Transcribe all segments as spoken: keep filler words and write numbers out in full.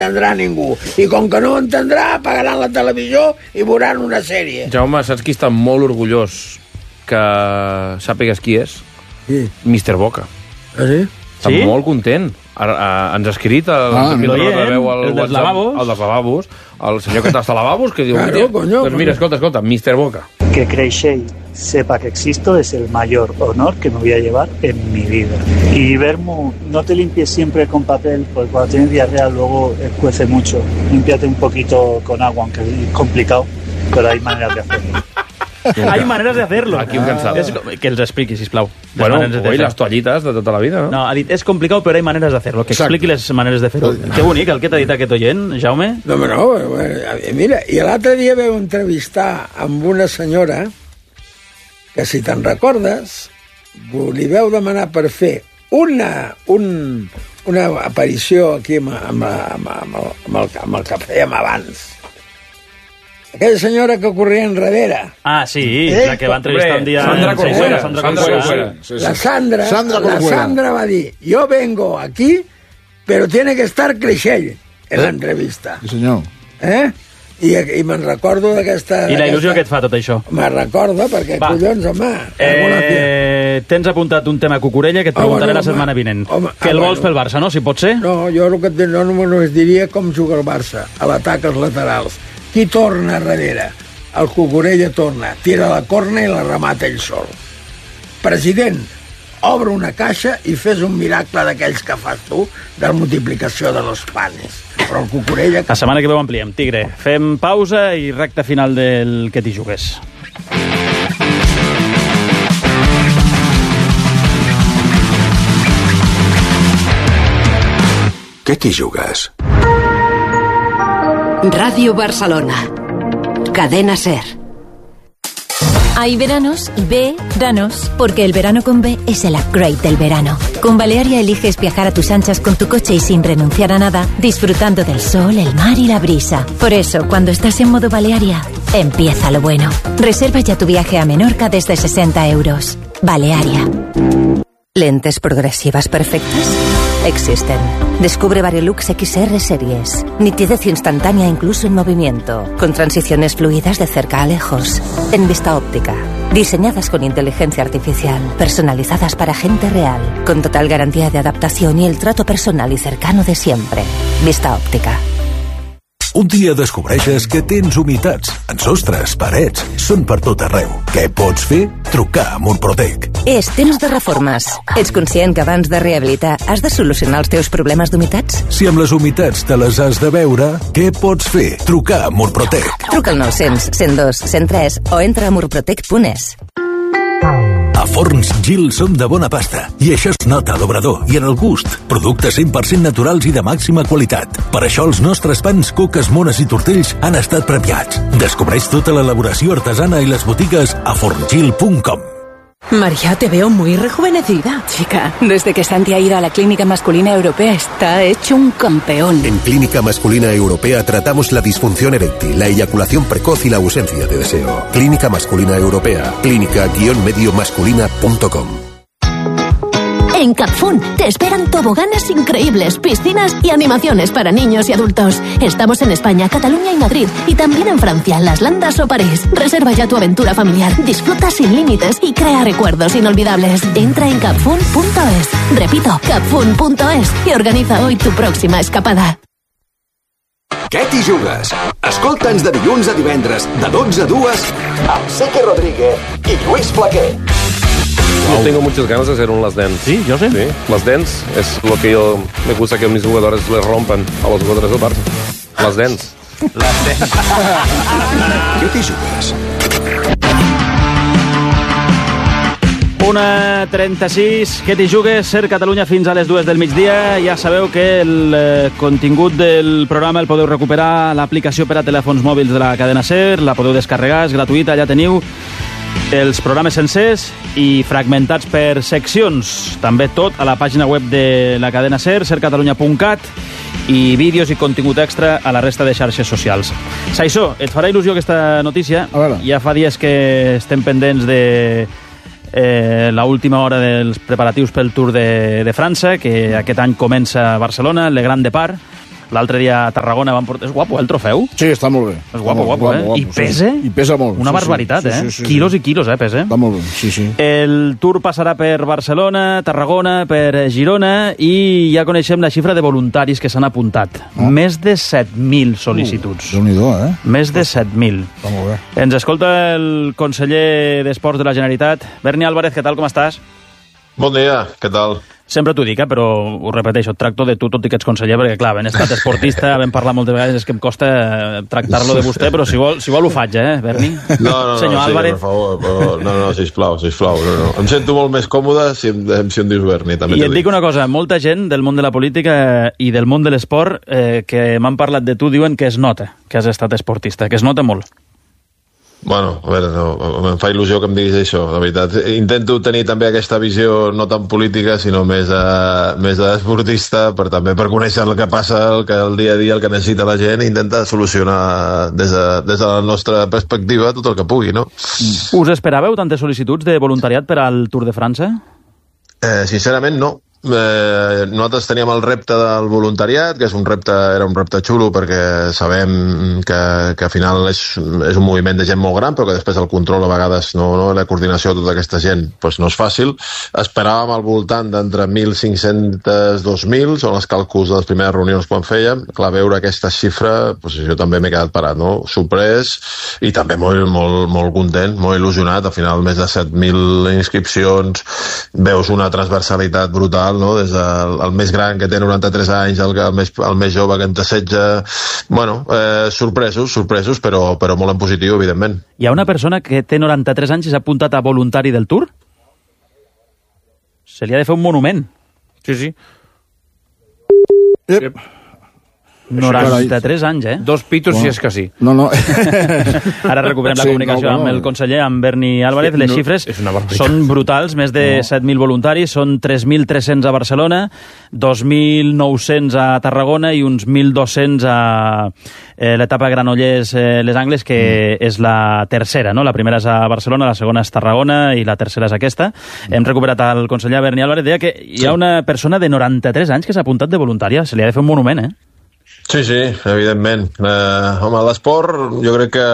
entendrà ningú. I com que no ho entendrà, apagaran la televisió i veuran una sèrie. Jaume, saps qui està molt orgullós que sàpigues qui és? Sí. mister Boca. Ah, sí? Està sí? molt content. Ara, uh, ens ha escrit el, ah, el, el, el, el dels lavabos. El dels lavabos. El senyor que està als lavabos, que diu... Claro, coño, doncs mira, escolta, escolta, mister Boca. Que Creixell sepa que existo es el mayor honor que me voy a llevar en mi vida. Y Vermu, no te limpies siempre con papel, porque cuando tienes diarrea luego escuece mucho. Límpiate un poquito con agua, aunque es complicado, pero hay maneras de hacerlo. Hay maneres de hacerlo. Aquí un cansado. És, que els expliqui, sisplau. Bueno, oi, les toallites de tota la vida, no? No, ha dit, és complicat, però hi ha maneres de fer-lo. Que expliqui les maneres de fer-ho. Que bonic, el que t'ha dit aquest oient, Jaume. No, no, bueno, mira, i l'altre dia vau entrevistar amb una senyora que, si te'n recordes, li vau demanar per fer una, un, una aparició aquí amb, amb, amb, amb, el, amb, el, amb el que fèiem abans. Aquella senyora que corria enrere. Ah, sí, eh? La que va entrevistar un dia... Sandra Corcuera. Sandra Corcuera. Sí, sí. La Sandra, Sandra la Sandra va dir, yo vengo aquí, pero tiene que estar Creixell en eh? l'entrevista. Sí, senyor. Eh? I, i me'n recordo d'aquesta... I la il·lusió que et fa tot això? Me'n recordo, perquè, va. collons, home... Eh, tens apuntat un tema Cucurella que et preguntaré oh, bueno, la setmana home, vinent. Home, que el vols bueno. pel Barça, no? Si pot ser? No, jo el que et, no només diria com juga el Barça, a l'atac als laterals. Qui torna darrere? El Cucurella torna, tira la corna i la remata ell sol. President, obre una caixa i fes un miracle d'aquells que fas tu de multiplicació de los panes. Però el Cucurella... La setmana que ve ho ampliem, Tigre. Fem pausa i recta final del que t'hi jugues. Què t'hi jugues? Radio Barcelona. Cadena SER. Hay veranos y veranos, porque el verano con B es el upgrade del verano. Con Balearia eliges viajar a tus anchas con tu coche y sin renunciar a nada, disfrutando del sol, el mar y la brisa. Por eso, cuando estás en modo Balearia, empieza lo bueno. Reserva ya tu viaje a Menorca desde sesenta euros. Balearia. ¿Lentes progresivas perfectas? Existen. Descubre Varilux X R Series. Nitidez instantánea incluso en movimiento. Con transiciones fluidas de cerca a lejos. En Vista Óptica. Diseñadas con inteligencia artificial. Personalizadas para gente real. Con total garantía de adaptación y el trato personal y cercano de siempre. Vista Óptica. Un dia descobreixes que tens humitats en sostres, parets, són per tot arreu. Què pots fer? Trucar a Murprotec. És temps de reformes. Ets conscient que abans de rehabilitar has de solucionar els teus problemes d'humitats? Si amb les humitats te les has de veure, què pots fer? Trucar a Murprotec. Truca al nou cents, cent dos, cent tres o entra a murprotec punt es. A Forns Gil som de bona pasta i això es nota a l'obrador i en el gust. Productes cent per cent naturals i de màxima qualitat. Per això els nostres pans, coques, mones i tortells han estat premiats. Descobreix tota l'elaboració artesana i les botigues a forngil punt com. María, te veo muy rejuvenecida. Chica, desde que Santi ha ido a la Clínica Masculina Europea está hecho un campeón. En Clínica Masculina Europea tratamos la disfunción eréctil, la eyaculación precoz y la ausencia de deseo. Clínica Masculina Europea. clínica guión medio masculina punto com. En Capfun te esperan toboganes increíbles, piscinas y animaciones para niños y adultos. Estamos en España, Cataluña y Madrid, y también en Francia, Las Landas o París. Reserva ya tu aventura familiar, disfruta sin límites y crea recuerdos inolvidables. Entra en capfun punto es. Repito, capfun punto es y organiza hoy tu próxima escapada. Què t'hi jugues? Escolta'ns de dilluns a divendres, de dotze a dues, amb Seque Rodríguez i Lluís Flaquer. Yo tengo muchas ganas de hacer un Last Dance. Sí, yo sé. Sí, Last Dance es lo que yo me gusta que mis jugadores le rompan a los jugadores del Barça. Last Dance. Last Dance. Què t'hi jugues? una trenta-sis, què t'hi jugues? Ser Catalunya fins a les dues del migdia. Ja sabeu que el eh, contingut del programa el podeu recuperar a l'aplicació per a telèfons mòbils de la cadena SER, la podeu descarregar, és gratuïta, allà teniu els programes sencers i fragmentats per seccions. També tot a la pàgina web de la cadena SER, ser catalunya punt cat, i vídeos i contingut extra a la resta de xarxes socials. Saissó, et farà il·lusió aquesta notícia. Ja fa dies que estem pendents de eh, l'última hora dels preparatius pel Tour de, de França, que aquest any comença a Barcelona, Le Grand Depart, L'altre dia a Tarragona van portar... És guapo, eh, el trofeu? Sí, està molt bé. És guapo, guapo, guapo, eh? guapo, I pesa? Sí. I pesa molt. Una sí, barbaritat, sí, eh? Sí, sí, sí, quilos sí. i quilos, eh, pesa? Està molt bé, sí, sí. El Tour passarà per Barcelona, Tarragona, per Girona, i ja coneixem la xifra de voluntaris que s'han apuntat. Ah. Més de set mil sol·licituds. Uh, Déu-n'hi-do, eh? Més de set mil. Està molt bé. Ens escolta el conseller d'Esports de la Generalitat. Berni Álvarez, què tal, com estàs? Bon dia, què tal? Sempre t'ho dic, eh, però ho repeteixo, et tracto de tu, tot i que ets conseller, perquè, clar, ben estat esportista, vam parlar moltes vegades, és que em costa tractar-lo de vostè, però si vol, si vol ho faig, eh, Berni? No, no, no, Senyor sí, Álvarez. per favor, però, no, no, sisplau, sisplau, no, no. Em sento molt més còmode si em, si em dius Berni, també I et dic una cosa, molta gent del món de la política i del món de l'esport eh, que m'han parlat de tu diuen que es nota que has estat esportista, que es nota molt. Bueno, a veure, no, em fa il·lusió que em diguis això, la veritat. Intento tenir també aquesta visió no tan política, sinó més, uh, més esportista, per, també per conèixer el que passa, el, que el dia a dia, el que necessita la gent, i intentar solucionar des de, des de la nostra perspectiva tot el que pugui, no? Us esperàveu tantes sol·licituds de voluntariat per al Tour de França? Eh, sincerament, no. Eh, nosaltres teníem el repte del voluntariat, que és un repte, era un repte xulo perquè sabem que, que al final és, és un moviment de gent molt gran, però que després el control a vegades, no, no la coordinació de tota aquesta gent doncs no és fàcil. Esperàvem al voltant d'entre mil cinc-cents i dos mil, són els càlculs de les primeres reunions quan fèiem. Clar, veure aquesta xifra, doncs jo també m'he quedat parat, no? Sorprès i també molt, molt, molt content, molt il·lusionat. Al final més de set mil inscripcions, veus una transversalitat brutal, no? Des del el més gran, que té noranta-tres anys, el, el, més, el més jove, que en té setze. Bueno, eh, sorpresos, sorpresos, però, però molt en positiu, evidentment. Hi ha una persona que té noranta-tres anys i s'ha apuntat a voluntari del Tour? Se li ha de fer un monument. Sí, sí. Yep. noranta-tres anys, eh? Dos pitos, no. Si és que sí. No, no. Ara recuperem la sí, comunicació no, no, amb el conseller, amb Berni Álvarez. Les no, xifres no, són brutals, més de no. set mil voluntaris, són tres mil tres-cents a Barcelona, dos mil nou-cents a Tarragona i uns mil dos-cents a eh, l'etapa Granollers-Les eh, Angles, que mm. és la tercera, no? La primera és a Barcelona, la segona és Tarragona i la tercera és aquesta. Mm. Hem recuperat el conseller Berni Álvarez, deia que hi ha una persona de noranta-tres anys que s'ha apuntat de voluntària, se li ha de fer un monument, eh? Sí, sí, evidentment. Eh, home, l'esport jo crec que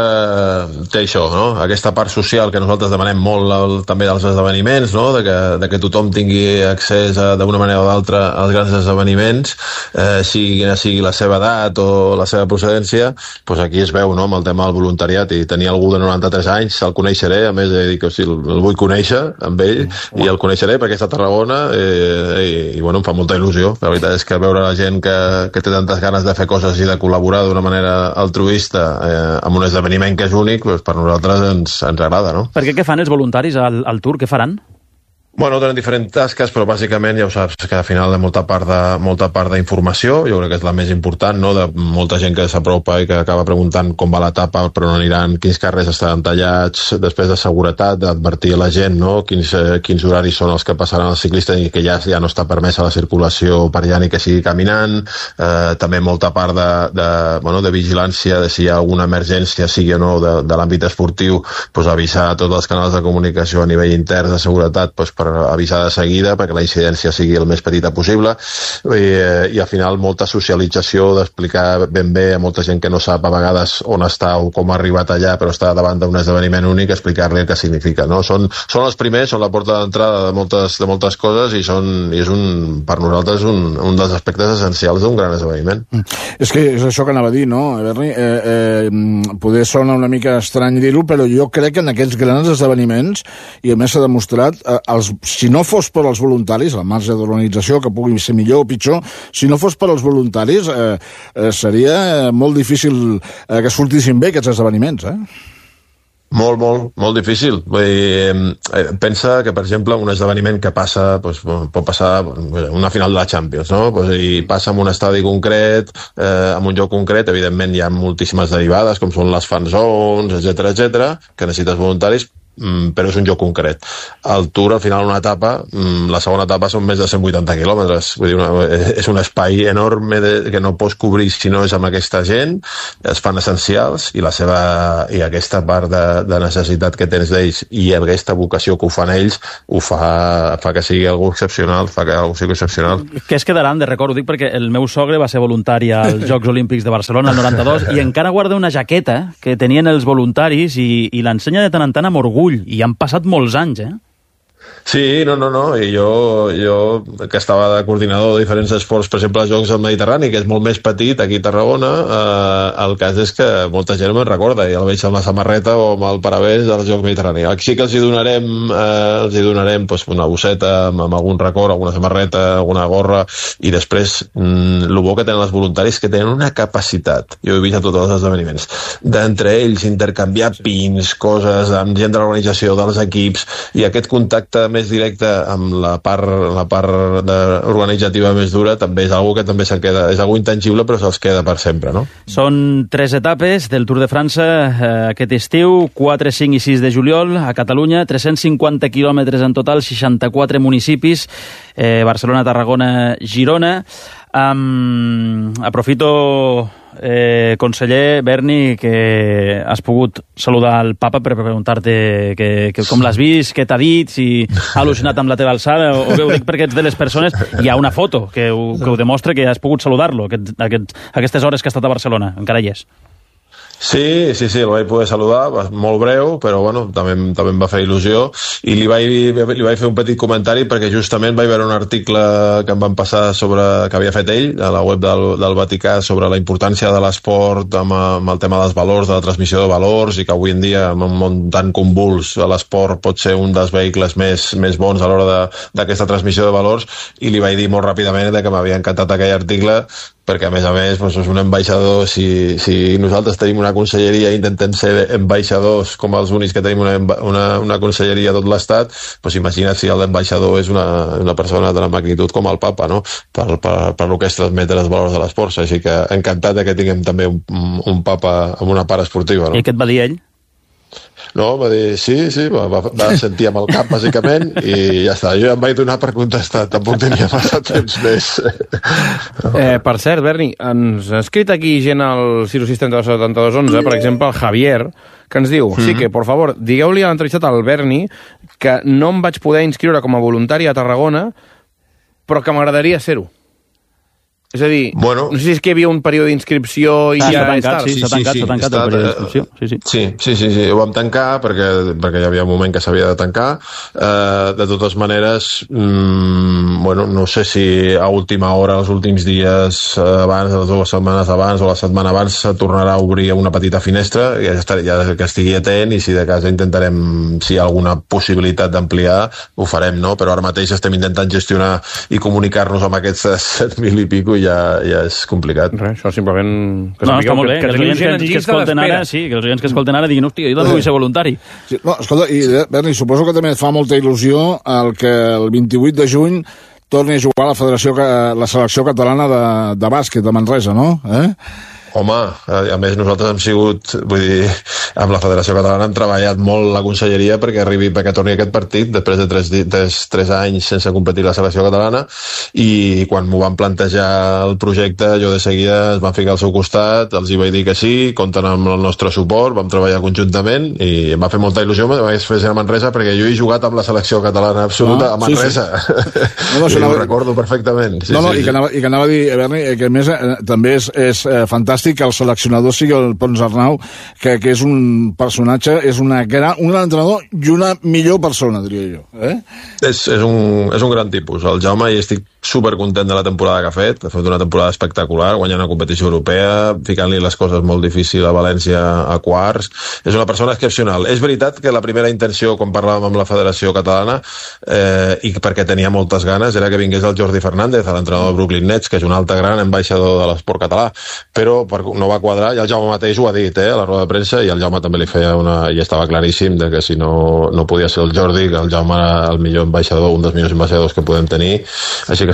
té això, no? Aquesta part social que nosaltres demanem molt el, també dels esdeveniments, no? De que, de que tothom tingui accés d'una manera o d'altra als grans esdeveniments, eh, sigui quina sigui la seva edat o la seva procedència, doncs aquí es veu, no? Amb el tema del voluntariat, i tenir algú de noranta-tres anys, el coneixeré, a més he dit que o sigui, el vull conèixer amb ell, mm. i el coneixeré perquè està a Tarragona, eh, i, i bueno, em fa molta il·lusió. La veritat és que veure la gent que, que té tantes ganes de fer coses i de col·laborar d'una manera altruista eh, amb un esdeveniment que és únic, doncs per nosaltres ens, ens agrada, no? Per què què fan els voluntaris al, al Tour? Què faran? Bueno, tenen diferents tasques, però bàsicament ja ho saps, que al final de molta part de molta part d'informació, jo crec que és la més important, no? De molta gent que s'apropa i que acaba preguntant com va l'etapa, per on aniran, quins carrers estaran tallats, després de seguretat, d'advertir a la gent, no? Quins, eh, quins horaris són els que passaran els ciclistes i que ja, ja no està permesa la circulació per allà ni que sigui caminant, eh, també molta part de, de, bueno, de vigilància de si hi ha alguna emergència, sigui o no, de, de l'àmbit esportiu, doncs avisar a tots els canals de comunicació a nivell intern de seguretat, doncs per avisar de seguida perquè la incidència sigui el més petita possible, i, i al final molta socialització, d'explicar ben bé a molta gent que no sap a vegades on està o com ha arribat allà però està davant d'un esdeveniment únic, explicar-li el que significa, no? Són, són els primers, són la porta d'entrada de moltes, de moltes coses, i, són, i és un, per nosaltres un, un dels aspectes essencials d'un gran esdeveniment. Mm. És que és això que anava a dir, no, Berni? Eh, eh, poder sona una mica estrany dir-ho, però jo crec que en aquests grans esdeveniments, i a més s'ha demostrat, eh, els si no fos per als voluntaris, al marge de l'organització, que pugui ser millor o pitjor, si no fos per als voluntaris, eh, eh, seria molt difícil eh, que sortissin bé aquests esdeveniments, eh? Molt, molt, molt difícil. Vull dir, eh, pensa que, per exemple, un esdeveniment que passa, doncs, pot passar una final de la Champions, no? Pues, i passa en un estadi concret, eh, en un lloc concret, evidentment hi ha moltíssimes derivades, com són les fan zones, etcètera, etcètera, que necessites voluntaris, però és un lloc concret. El Tour, al final, una etapa, la segona etapa són més de cent vuitanta quilòmetres, vull dir, una, és un espai enorme de, que no pots cobrir si no és amb aquesta gent, es fan essencials, i la seva i aquesta part de, de necessitat que tens d'ells i aquesta vocació que ho fan ells, ho fa, fa que sigui algú excepcional, fa que algú sigui excepcional. Que es quedaran, de record, ho dic perquè el meu sogre va ser voluntari als Jocs Olímpics de Barcelona el noranta-dos i encara guarda una jaqueta que tenien els voluntaris i, i l'ensenya de tant en tant amb orgull, i han passat molts anys, eh? Sí, no, no, no, i jo, jo que estava de coordinador de diferents esports, per exemple, als Jocs del Mediterrani, que és molt més petit aquí a Tarragona, eh, el cas és que molta gent me'n recorda, i el veig amb la samarreta o amb el paravés dels Jocs Mediterrani. Sí que els hi donarem, eh, els hi donarem pues, una bosseta amb, amb algun record, alguna samarreta, alguna gorra, i després mm, el bo que tenen els voluntaris que tenen una capacitat, jo he vist a tots els esdeveniments, d'entre ells intercanviar pins, coses, amb gent de l'organització, dels equips, i aquest contacte més directe amb la part, la part de, organitzativa més dura també és algo que també se'n queda, és algo intangible però se'ls queda per sempre, no? Són tres etapes del Tour de França eh, aquest estiu, quatre, cinc i sis de juliol a Catalunya, tres-cents cinquanta quilòmetres en total, seixanta-quatre municipis, eh, Barcelona, Tarragona, Girona. Um, aprofito, eh, conseller Berni, que has pogut saludar el papa per preguntar-te que, que com l'has vist, què t'ha dit, si ha al·lucinat amb la teva alçada, o, o bé ho dic perquè ets de les persones, hi ha una foto que ho, que ho demostra que has pogut saludar-lo aquest, aquest, aquestes hores que ha estat a Barcelona, encara hi és. Sí, sí, sí, el vaig poder saludar, molt breu, però bueno, també, també em va fer il·lusió, i li vaig, li vaig fer un petit comentari perquè justament vaig veure un article que em van passar sobre, que havia fet ell a la web del, del Vaticà sobre la importància de l'esport amb, amb el tema dels valors, de la transmissió de valors, i que avui en dia, en un món tan convuls, l'esport pot ser un dels vehicles més, més bons a l'hora d'aquesta transmissió de valors, i li vaig dir molt ràpidament que m'havia encantat aquell article, perquè a més a més doncs, és un ambaixador, si, si nosaltres tenim una conselleria i intentem ser ambaixadors com els únics que tenim una, una, una conselleria a tot l'estat, doncs imagina't si l'ambaixador és una, una persona de la magnitud com el papa, no? per, per, per lo que és transmetre els valors de l'esport, així que encantat que tinguem també un, un papa amb una part esportiva. No? I què et va dir ell? No, va dir, sí, sí, va, va sentir amb el cap, bàsicament, i ja està. Jo em vaig donar per contestar, tampoc tenia massa temps més. Eh, per cert, Berni, ens ha escrit aquí gent al sis sis tres dos setanta dos onze, per exemple, el Javier, que ens diu, mm-hmm. sí que, por favor, digueu-li a l'entrevistat al Berni que no em vaig poder inscriure com a voluntari a Tarragona, però que m'agradaria ser-ho. És a dir, bueno, no sé si és que hi havia un període d'inscripció i ah, ja s'ha tancat, sí, sí, s'ha tancat, sí, sí, s'ha tancat el període d'inscripció. Sí sí. Sí, sí, sí, sí, ho vam tancar perquè, perquè hi havia un moment que s'havia de tancar. Uh, de totes maneres, mm, bueno, no sé si a última hora, els últims dies abans, les dues setmanes abans o la setmana abans, se tornarà a obrir una petita finestra, ja, estaré, ja que estigui atent, i si de cas intentarem, si hi ha alguna possibilitat d'ampliar, ho farem, no? Però ara mateix estem intentant gestionar i comunicar-nos amb aquests set mil i pico, i ja, ja és complicat. Res, això simplement... Que no, està molt bé, que, que, que els oients que, que escolten ara, sí, que els oients que escolten ara diguin, hòstia, jo també vull ser voluntari. Sí, no, escolta, i Berni, suposo que també et fa molta il·lusió el que el vint-i-vuit de juny torni a jugar a la Federació, la selecció catalana de, de bàsquet de Manresa, no? Eh? Home, a més nosaltres hem sigut, vull dir, amb la Federació Catalana hem treballat molt la conselleria perquè arribi, perquè torni aquest partit després de tres, tres, tres anys sense competir la selecció catalana, i quan m'ho van plantejar el projecte jo de seguida es van ficar al seu costat, els hi vaig dir que sí, compten amb el nostre suport, vam treballar conjuntament i em va fer molta il·lusió, em vaig fer a Manresa perquè jo he jugat amb la selecció catalana absoluta ah, a Manresa, sí, sí. No, no, sí, ho anava... recordo perfectament. Sí, no, no, sí, i, que anava, i que anava a dir, Berni, que a més eh, també és, és eh, fantàstic que el seleccionador sigui el Pons Arnau, que, que és un personatge, és una gran, un gran entrenador i una millor persona, diria jo. Eh? És, és, un, és un gran tipus. El Jaume, i estic supercontent de la temporada que ha fet, ha fet una temporada espectacular, guanyant una competició europea, ficant-li les coses molt difícils a València a quarts. És una persona excepcional. És veritat que la primera intenció, quan parlàvem amb la Federació Catalana, eh, i perquè tenia moltes ganes, era que vingués el Jordi Fernández, l'entrenador de Brooklyn Nets, que és un altre gran ambaixador de l'esport català, però no va quadrar, i el Jaume mateix ho ha dit, eh, a la roda de premsa, i el Jaume també li feia una... i estava claríssim de que si no, no podia ser el Jordi, que el Jaume era el millor ambaixador, un dels millors ambaixadors que podem tenir, així que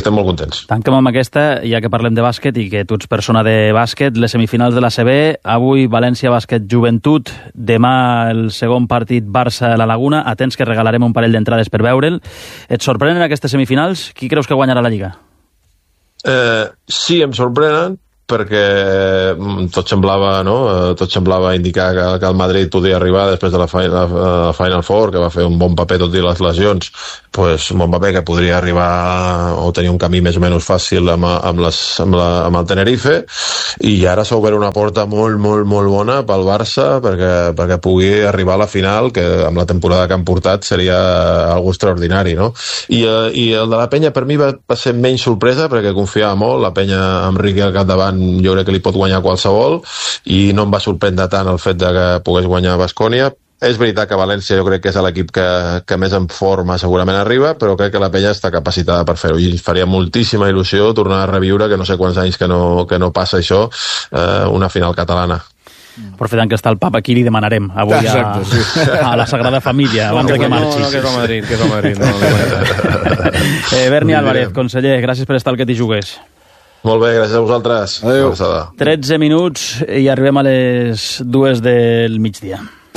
estem molt contents. Tanquem amb aquesta, ja que parlem de bàsquet i que tu ets persona de bàsquet, les semifinals de l'A C B, avui València Bàsquet Joventut, demà el segon partit Barça a la Laguna, atents que regalarem un parell d'entrades per veure'l. Et sorprenen aquestes semifinals? Qui creus que guanyarà la Lliga? Eh, sí, em sorprenen, perquè tot semblava, no? tot semblava indicar que, que el Madrid podia arribar després de la Final, la Final Four, que va fer un bon paper tot i les lesions, pues, un bon paper que podria arribar o tenir un camí més o menys fàcil amb, amb, les, amb, la, amb el Tenerife, i ara s'ha obert una porta molt, molt, molt bona pel Barça perquè, perquè pugui arribar a la final, que amb la temporada que han portat seria algo extraordinari, no? I, i el de la Penya per mi va, va ser menys sorpresa, perquè confiava molt, la Penya amb Riqui al capdavant jo crec que li pot guanyar qualsevol, i no em va sorprendre tant el fet de que pogués guanyar Baskonia. És veritat que València jo crec que és l'equip que, que més en forma segurament arriba, però crec que la Penya està capacitada per fer-ho, i faria moltíssima il·lusió tornar a reviure, que no sé quants anys que no, que no passa això, eh, una final catalana. Aprofitant que està el papa aquí, li demanarem avui Exacte, a, sí. a la Sagrada Família, abans no, de que marxi. No, no, que és el Madrid, que és el Madrid. No, eh, Berni Álvarez, conseller, gràcies per estar al Que t'hi jugues. Molt bé, gràcies a vosaltres. Adéu. tretze minuts i arribem a les dues del migdia.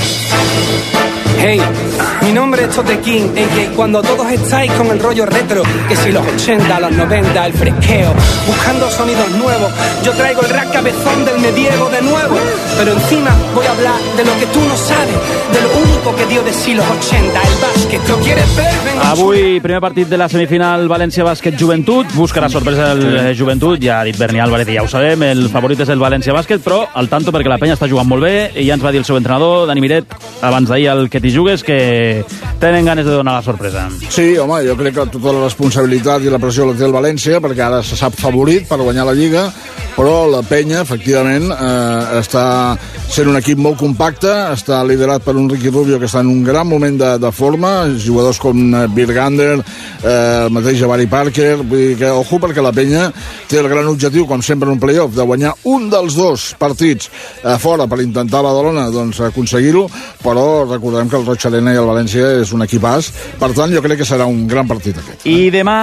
Hey, mi nombre es Totequín, en que cuando todos estáis con el rollo retro, que si los ochenta, los noventa, el fresqueo, buscando sonidos nuevos, yo traigo el rap cabezón del medievo de nuevo, pero encima voy a hablar de lo que tú no sabes, de lo único que dio de sí los ochenta, el bàsquet. ¿Lo quieres ver? Venga. Avui, primer partit de la semifinal València Bàsquet Joventut, buscarà sorpresa el Joventut, ja ha dit Berni Álvarez i ja ho sabem, el favorit és el València Bàsquet, però al tanto perquè la Penya està jugant molt bé, i ja ens va dir el seu entrenador, Dani Miret, abans d'ahir al Que t'hi jugues, que tenen ganes de donar la sorpresa. Sí, home, jo crec que tota la responsabilitat i la pressió la té el València, perquè ara se sap favorit per guanyar la Lliga, però la Penya, efectivament, eh, està sent un equip molt compacte, està liderat per un Ricky Rubio que està en un gran moment de, de forma, jugadors com Birgander, eh, el mateix Jabari Parker, vull dir que, ojo, perquè la Penya té el gran objectiu, com sempre en un playoff, de guanyar un dels dos partits a fora per intentar a Badalona doncs, aconseguir-ho, però recordem que el Roig Arena i el València és un equipàs, per tant jo crec que serà un gran partit aquest. I demà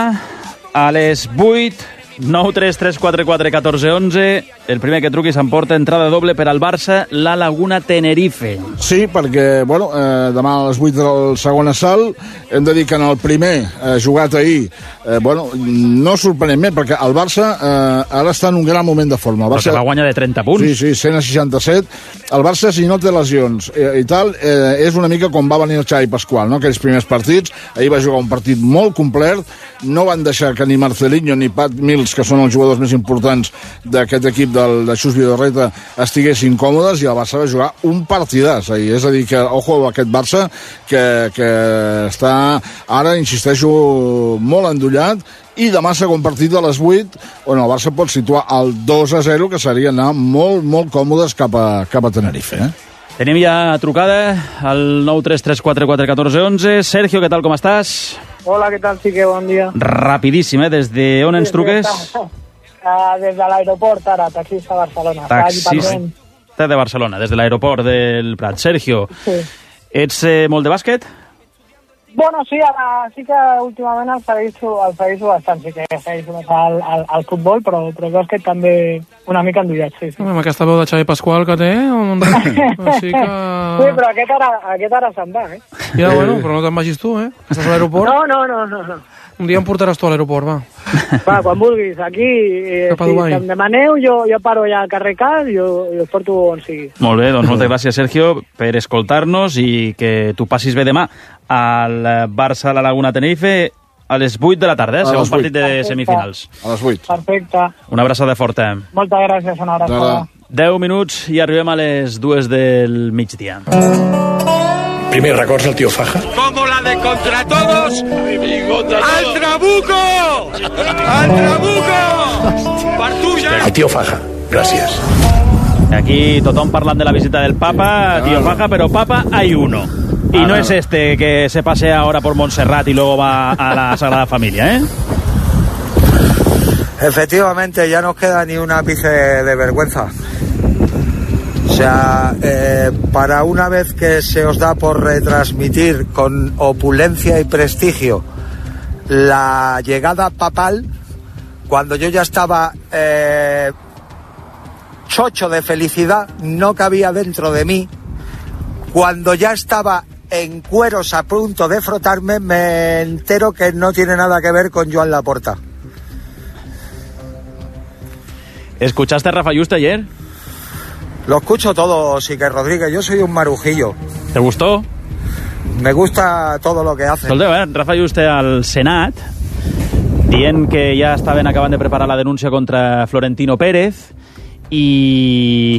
a les vuit, nou tres tres quatre quatre un quatre un u, el primer que truqui s'emporta entrada doble per al Barça, la Laguna Tenerife. Sí, perquè bueno, eh, demà a les vuit del segon assalt hem de dir que en el primer eh, jugat ahir eh, bueno, no sorprenentment, perquè el Barça eh, ara està en un gran moment de forma. El Barça perquè va guanyar de trenta punts. Sí, sí, cent seixanta-set. El Barça, si no té lesions eh, i tal, eh, és una mica com va venir el Xavi Pasqual, no? Aquells primers partits. Ahir va jugar un partit molt complet, no van deixar que ni Marcelinho ni Pat Mills, que són els jugadors més importants d'aquest equip del, de Xus Vidorreta, estiguessin còmodes, i el Barça va jugar un partidàs ahir. És a dir, que ojo a aquest Barça que, que està ara, insisteixo, molt endollat, i demà segon partit a les vuit, on el Barça pot situar el dos a zero, que seria anar molt, molt còmodes cap a, cap a Tenerife, eh? Tenim ja trucada al nou tres tres quatre quatre un quatre un u. Sergio, què tal, com estàs? Hola, què tal, Xique? Bon dia. Rapidíssim, eh? Des de on ens truques? Uh, des de l'aeroport, ara, taxista de Barcelona. Taxista de Barcelona, des de l'aeroport del Prat. Sergio, sí. Ets eh, molt de bàsquet? Bueno, sí, ara sí que últimament el segueixo, el segueixo bastant, sí que segueixo més al, al, al futbol, però, però el bàsquet també una mica endollat, sí. sí. Amb aquesta veu de Xavi Pasqual que té, un... Així que... Sí, però aquest ara, aquest ara se'n va, eh? Ja, bueno, però no te'n vagis tu, eh? Estàs a l'aeroport? No, no, no, no, no. Un dia em portaràs tu a l'aeroport, va. Va, quan vulguis, aquí, eh, si em demaneu, jo, jo paro allà al carrer Cal i, i us porto on sigui. Molt bé, doncs moltes gràcies, Sergio, per escoltar-nos, i que tu passis bé demà al Barça a la Laguna Tenerife a les vuit de la tarda, eh? Segon partit de Perfecte. semifinals. A les vuit. Perfecte. Una abraçada forta. Moltes gràcies, una abraçada. deu minuts i arribem a les dues del migdia. Primer records del tío Faja. Como la de contra todos. ¡Al Trabuco! ¡Al Trabuco! ¡Partuya! El tío Faja. Gracias. Aquí tothom parlant de la visita del Papa, tío Faja, pero Papa hay uno. Y no es este que se pasea ahora por Montserrat y luego va a la Sagrada Familia, ¿eh? Efectivamente, ya no queda ni un ápice de vergüenza. O sea, eh, para una vez que se os da por retransmitir con opulencia y prestigio la llegada papal, cuando yo ya estaba eh, chocho de felicidad, no cabía dentro de mí, cuando ya estaba en cueros a punto de frotarme, me entero que no tiene nada que ver con Joan Laporta. ¿Escuchaste a Rafa Yuste ayer? Lo escucho todo, Sique Rodríguez, yo soy un marujillo. ¿Te gustó? Me gusta todo lo que hace. Escolteu, eh? Rafa Yuste al Senat, dient que ja estaven acabant de preparar la denúncia contra Florentino Pérez y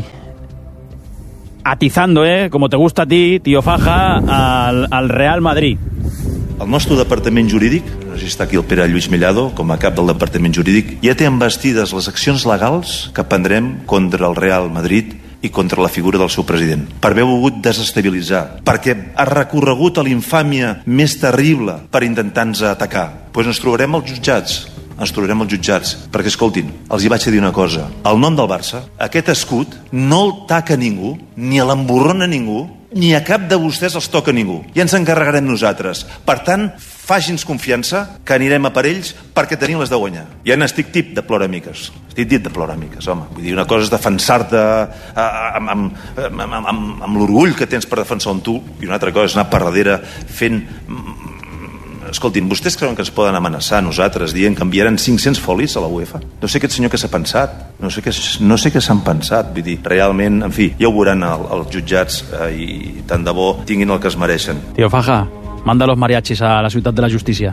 atizando, eh, como te gusta a ti, tío Faja, al, al Real Madrid. El nostre departament jurídic, no sé si està aquí el Pere Lluís Millado, com a cap del departament jurídic, ja té embestides les accions legals que prendrem contra el Real Madrid i contra la figura del seu president, per haver volgut desestabilitzar, perquè ha recorregut a l'infàmia més terrible per intentar-nos atacar. Doncs pues ens trobarem als jutjats, ens trobarem als jutjats, perquè, escoltin, els hi vaig a dir una cosa, el nom del Barça, aquest escut, no el taca ningú, ni l'emborrona ningú, ni a cap de vostès els toca ningú. Ja ens encarregarem nosaltres. Per tant, faci'ns confiança que anirem a per ells perquè tenim les de guanyar. Ja n'estic tip de ploramiques. Estic dit de ploramiques, home. Vull dir, una cosa és defensar-te amb, amb, amb, amb, amb, amb l'orgull que tens per defensar un tu, i una altra cosa és anar per darrere fent... Escoltin, vostès creuen que ens poden amenaçar a nosaltres dient que enviaran cinc-cents folis a la UEFA? No sé aquest senyor què s'ha pensat, no sé què, no sé què s'han pensat, vull dir, realment, en fi, ja ho veuran el, els jutjats eh, i tant de bo tinguin el que es mereixen. Tío Faja, manda los mariachis a la ciutat de la justícia.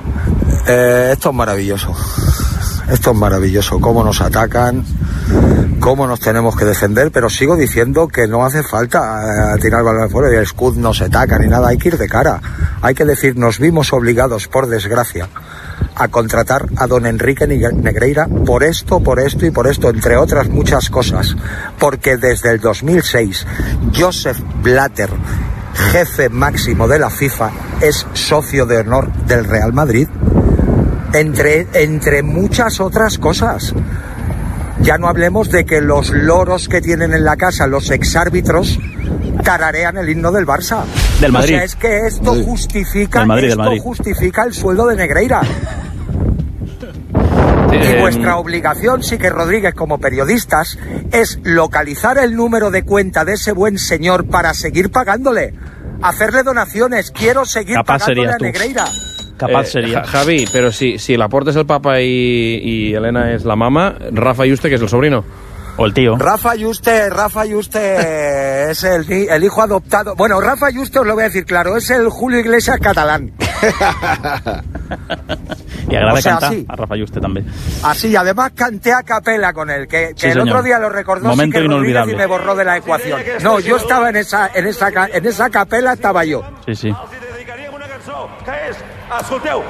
Eh, esto es maravilloso. Esto es maravilloso, cómo nos atacan, cómo nos tenemos que defender, pero sigo diciendo que no hace falta eh, tirar balones fuera y el Scud no se ataca ni nada, hay que ir de cara. Hay que decir, nos vimos obligados, por desgracia, a contratar a don Enrique Negreira por esto, por esto y por esto, entre otras muchas cosas, porque desde el dos mil seis Joseph Blatter, jefe máximo de la FIFA, es socio de honor del Real Madrid. Entre, entre muchas otras cosas. Ya no hablemos de que los loros que tienen en la casa los exárbitros tararean el himno del Barça. Del Madrid. O sea, es que esto Madrid. justifica del Madrid, esto del Madrid. justifica el sueldo de Negreira. Eh, y vuestra obligación, sí que Rodríguez, como periodistas, es localizar el número de cuenta de ese buen señor para seguir pagándole. Hacerle donaciones. Quiero seguir Capaz pagándole a tú. Negreira. Capaz eh, sería. Javi, pero si, si Laporta es el papa y, y Elena es la mamá, Rafa Yuste, que es el sobrino. O el tío. Rafa Yuste, Rafa Yuste es el, el hijo adoptado. Bueno, Rafa Yuste, os lo voy a decir claro, es el Julio Iglesias catalán. Y agrada o sea, cantar así. a Rafa Yuste también. Así, además canté a capela con él, que, que Sí, el señor. otro día lo recordó Momento Sique Rodríguez inolvidable. y me borró de la ecuación. No, yo estaba en esa, en esa, ca- en esa capela, estaba yo. Sí, sí. Que és, escolteu,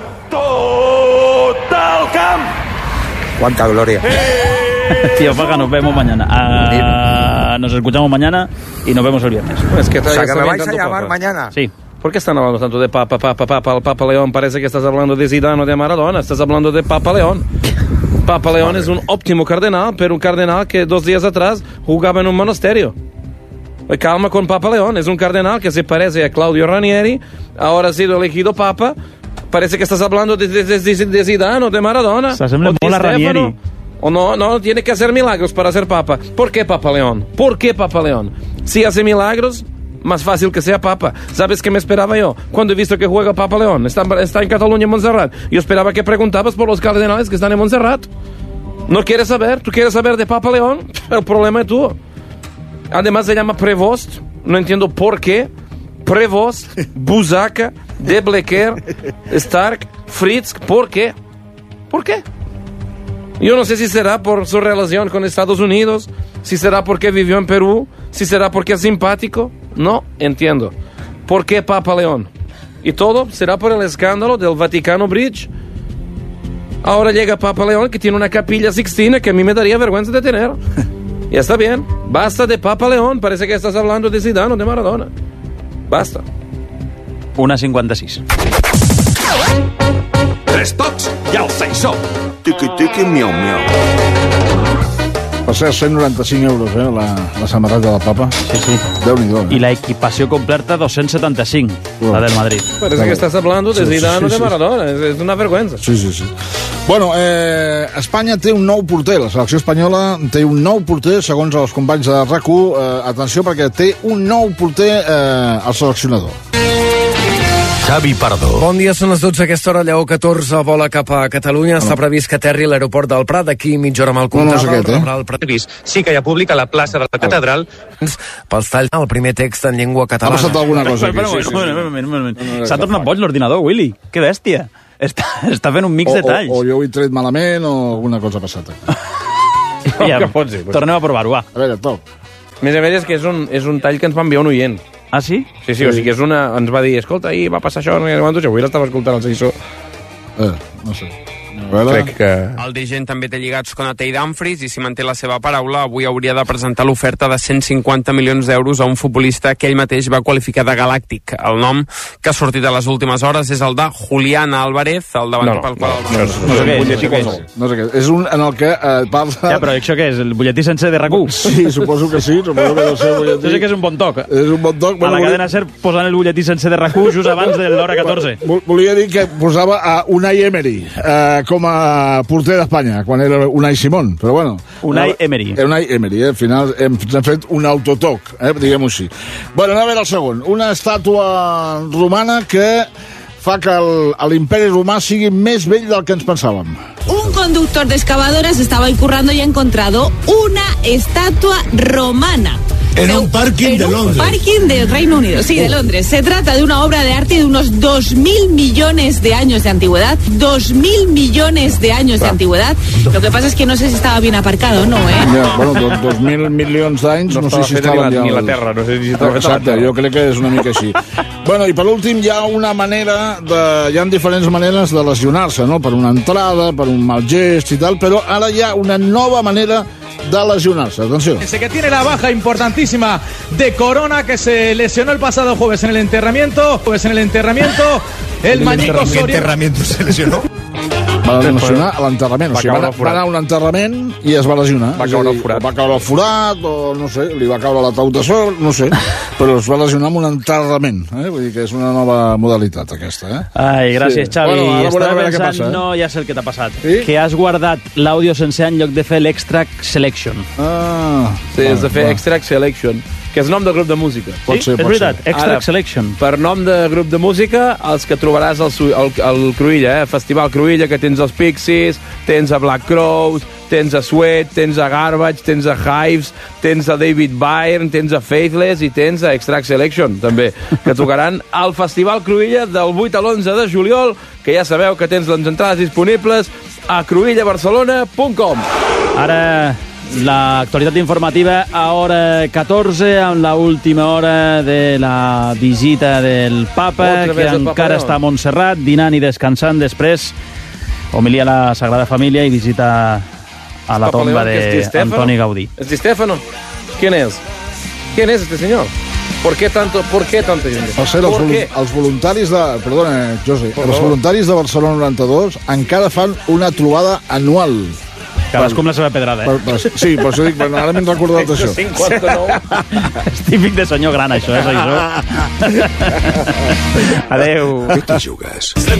Total Camp! Cuánta gloria. Tío Faja, nos vemos mañana. Ah, nos escuchamos mañana y nos vemos el viernes. Es que O sea, que está me bien vais a tanto llamar papa. mañana. Sí. ¿Por qué están hablando tanto de Papa, Papa, Papa? El Papa León parece que estás hablando de Zidane o de Maradona. Estás hablando de Papa León. Papa León es un óptimo cardenal, pero un cardenal que dos días atrás jugaba en un monasterio. Calma con Papa León, es un cardenal que se parece a Claudio Ranieri, ahora ha sido elegido Papa. Parece que estás hablando de, de, de, de Zidane o de Maradona. Se sembla o de molt a Stefano. Ranieri. O no, no, tiene que hacer milagros para ser Papa. ¿Por qué Papa León? ¿Por qué Papa León? Si hace milagros, más fácil que sea Papa. ¿Sabes qué me esperaba yo? Cuando he visto que juega Papa León, está, está en Cataluña, en Montserrat. Yo esperaba que preguntabas por los cardenales que están en Montserrat. ¿No quieres saber? ¿Tú quieres saber de Papa León? El problema es tú. Además se llama Prevost, no entiendo por qué. Prevost, Buzaca, De Blecker, Stark, Fritz, ¿por qué? ¿Por qué? Yo no sé si será por su relación con Estados Unidos, si será porque vivió en Perú, si será porque es simpático. No entiendo. ¿Por qué Papa León? Y todo será por el escándalo del Vaticano Bridge. Ahora llega Papa León, que tiene una capilla sixtina que a mí me daría vergüenza de tener. Ya está bien. Basta de Papa León. Parece que estás hablando de Zidane o de Maradona. Basta. una cinquanta-sis. Tres tocs i el sensor. Tiqui, tiqui, miau, miau. Per ser cent noranta-cinc euros, eh, la, la samarreta del Papa. Sí, sí. Déu-n'hi-do. Eh? I la equipació completa dos-cents setanta-cinc, uh. la del Madrid. Parece que estás hablando de Zidane o de Maradona. És una vergüenza. Sí, sí, sí. Bueno, eh, Espanya té un nou porter. La selecció espanyola té un nou porter, segons els companys de RAC u. Eh, atenció, perquè té un nou porter eh, al seleccionador. Xavi Pardo. Bon dia, són les dotze. A aquesta hora, Lleó catorze vola cap a Catalunya. Està previst que aterri a l'aeroport del Prat. D'aquí mitja hora mal comptava. No, no és aquest, eh? El previst. Sí que hi ha públic a la plaça de la Catedral. Pels talls, el primer text en llengua catalana. Ha passat alguna cosa aquí. Però, però, sí, sí, sí. Un moment. S'ha tornat boig l'ordinador, Willy. Que bèstia. Està, està fent un mix o, de talls. O, o jo ho he tret malament o alguna cosa ha passat aquí. Ja, tornem a provar-ho, va. A veure, top. A més a més, és que és un, és un tall que ens va enviar un oient. Ah, sí? Sí, sí, sí. O sigui, és una, ens va dir, escolta, ahir va passar això, no hi ha quantos, avui l'estava escoltant el Seixó. Eh, no sé. Crec que... El dirigent també té lligats Konate i Dumfries i si manté la seva paraula, avui hauria de presentar l'oferta de cent cinquanta milions d'euros a un futbolista que ell mateix va qualificar de galàctic. El nom que ha sortit a les últimes hores és el de Julián Álvarez, el davanter no, pel qual... No, no, no, no, sé què és, no sé què és. És un en el que eh, parla... Ja, però això què és? El butlletí sencer de RAC u? Sí, suposo que sí. Suposo que deu ser el butlletí. Jo sé que és un bon toc. És un bon toc. A la cadena SER posant el butlletí sencer de RAC u just abans de l'hora catorze. Volia dir que posava a Unai Emery eh, com a porter d'Espanya, quan era Unai Simón, però bueno... Unai Emery. Unai Emery, eh? Al final hem, hem fet un autotoc, eh? diguem-ho així. Bueno, anem a veure el segon. Una estàtua romana que fa que l'imperi romà sigui més vell del que ens pensàvem. Un conductor de excavadoras estaba ahí currando y ha encontrado una estatua romana. En un parking de Londres. En un parking del Reino Unido, sí, de Londres. Se trata de una obra de arte de unos dos mil millones de años de antigüedad. Dos mil millones de años de antigüedad. Lo que pasa es que no sé si estaba bien aparcado o no, ¿eh? Ja, bueno, dos, dos mil milions d'anys, no, no sé si estava ni, ni la Terra, no sé si estava Exacte, jo crec que és una mica així. Bueno, i per últim hi ha una manera de... Hi ha diferents maneres de lesionar-se, no? Per una entrada, per un mal gest i tal, però ara hi ha una nova manera de lesionarse. Atención. Que tiene la baja importantísima de Corona, que se lesionó el pasado jueves en el enterramiento. Jueves en el enterramiento. El, el Mañico Soria. ¿Qué enterramiento se lesionó? Va lesionar a l'enterrament. O sigui, va, va anar a un enterrament i es va lesionar. Va caure al forat. Va caure al forat, o no sé, li va caure l'ataúd de sol, no sé, però es va lesionar amb un enterrament. Eh? Vull dir que és una nova modalitat, aquesta. Eh? Ai, gràcies, sí. Xavi. Bueno, estava pensant, passa, eh? no, ja sé el que t'ha passat. Sí? Que has guardat l'àudio sencer en lloc de fer l'extract selection. Ah. Sí, has de fer extract selection, que és nom de grup de música. Pot sí, ser, és pot veritat, ser. extract Ara, selection. Per nom de grup de música, els que trobaràs al, al, al Cruïlla, eh? Festival Cruïlla, que tens els Pixies, tens a Black Crowes, tens a Sweat, tens a Garbage, tens a Hives, tens a David Byrne, tens a Faithless i tens a Extract Selection, també, que tocaran al Festival Cruïlla del vuit a l'onze de juliol, que ja sabeu que tens les entrades disponibles a cruïlla barcelona punt com. Ara l'actualitat informativa a hora catorze, amb l'última hora de la visita del Papa, que encara està a Montserrat, dinant i descansant. Després homilia a la Sagrada Família i visita a la tomba de Antoni Gaudí. ¿Es Di Stefano? ¿Quién es? ¿Quién es este señor? ¿Por qué tanto, por qué tanta gent? Per cert, els, vol els voluntaris de... Perdona, José. Els voluntaris de Barcelona noranta-dos encara fan una trobada anual. Cadascú amb la seva pedrada, eh? Per, per, sí, per això dic, per, ara m'he recordat això. cinquanta-nou. És típic de senyor gran, això, eh? Adéu. ¿Qué te jugas?